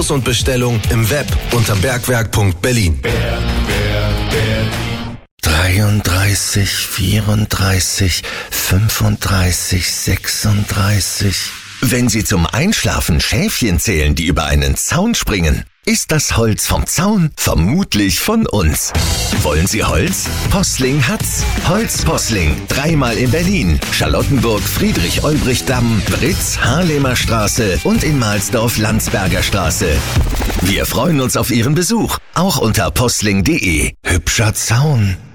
Infos und Bestellung im Web unter bergwerk.berlin. 33, 34, 35, 36. Wenn Sie zum Einschlafen Schäfchen zählen, die über einen Zaun springen, ist das Holz vom Zaun vermutlich von uns. Wollen Sie Holz? Posling hat's. Holz Posling. 3-mal in Berlin, Charlottenburg, Friedrich-Olbricht-Damm, Britz, Haarlemer Straße und in Mahlsdorf Landsberger Straße. Wir freuen uns auf Ihren Besuch, auch unter posling.de. Hübscher Zaun.